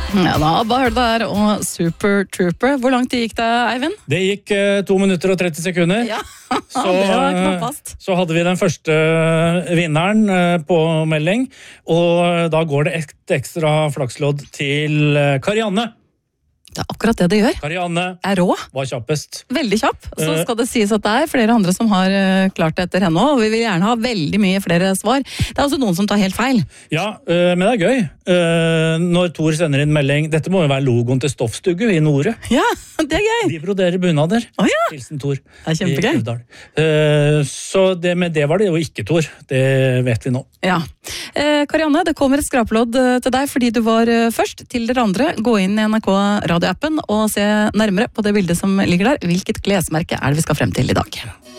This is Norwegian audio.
Ja da, bare hør det der, og Super Trooper. Hvor langt gikk det, Eivind? Det gikk 2 minutter og 30 sekunder. Ja, det var knappast. Så hadde vi den første vinneren på melding, og da går det et ekstra flakslodd til Karianne. Det akkurat det det gjør. Karianne rå. Var kjappest. Veldig kjapp. Så skal det sies at det flere andre som har klart det etter henne også, og vi vil gjerne ha veldig mye flere svar. Det også noen som tar helt feil. Ja, men det gøy. Når Tor sender inn melding, dette må jo være logoen til Stoffstugge i Nore. Ja, det gøy. De broderer bunader. Ja. Hilsen Tor. Det kjempegøy. Så med det var det jo ikke Tor. Det vet vi nå. Ja. Karianne, det kommer et skrapelodd til deg fordi du var først. Til dere andre, gå inn i NRK radioappen og se nærmere på det bildet som ligger der. Hvilket klesmerke det vi skal frem til i dag?